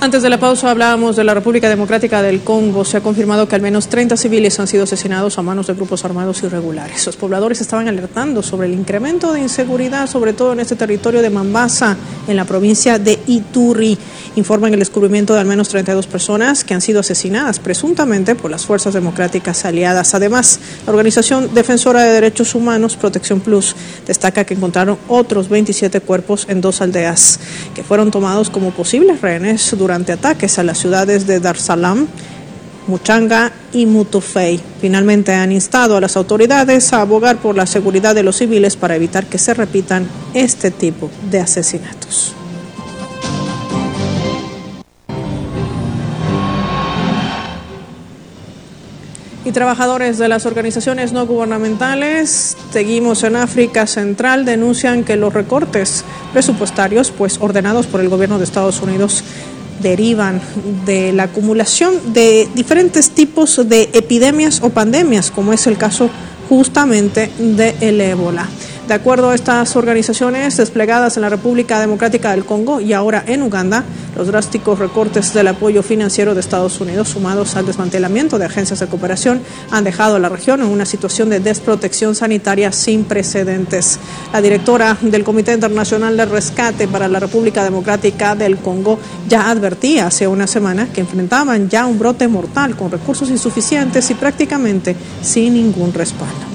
Antes de la pausa hablábamos de la República Democrática del Congo. Se ha confirmado que al menos 30 civiles han sido asesinados a manos de grupos armados irregulares. Los pobladores estaban alertando sobre el incremento de inseguridad, sobre todo en este territorio de Mambasa, en la provincia de Ituri. Informan el descubrimiento de al menos 32 personas que han sido asesinadas presuntamente por las fuerzas democráticas aliadas. Además, la organización defensora de derechos humanos, Protección Plus, destaca que encontraron otros 27 cuerpos en 2 aldeas que fueron tomados como posibles rehenes durante ataques a las ciudades de Dar es Salaam, Muchanga y Mutufei. Finalmente han instado a las autoridades a abogar por la seguridad de los civiles para evitar que se repitan este tipo de asesinatos. Y trabajadores de las organizaciones no gubernamentales, seguimos en África Central, denuncian que los recortes presupuestarios ordenados por el gobierno de Estados Unidos derivan de la acumulación de diferentes tipos de epidemias o pandemias, como es el caso justamente del ébola. De acuerdo a estas organizaciones desplegadas en la República Democrática del Congo y ahora en Uganda, los drásticos recortes del apoyo financiero de Estados Unidos, sumados al desmantelamiento de agencias de cooperación, han dejado a la región en una situación de desprotección sanitaria sin precedentes. La directora del Comité Internacional de Rescate para la República Democrática del Congo ya advertía hace una semana que enfrentaban ya un brote mortal con recursos insuficientes y prácticamente sin ningún respaldo.